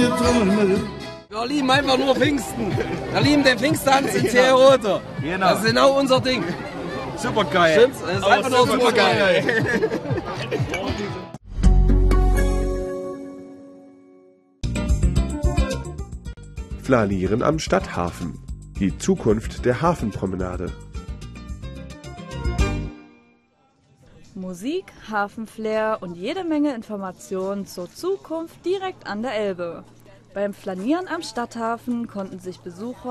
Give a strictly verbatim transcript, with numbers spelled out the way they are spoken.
Wir lieben einfach nur Pfingsten. Wir lieben den Pfingsttanz in Zeherote. Genau. Das ist genau unser Ding. Super geil. Stimmt's? Das ist Aber einfach nur super geil. Flanieren am Stadthafen. Die Zukunft der Hafenpromenade. Musik, Hafenflair und jede Menge Informationen zur Zukunft direkt an der Elbe. Beim Flanieren am Stadthafen konnten sich Besucher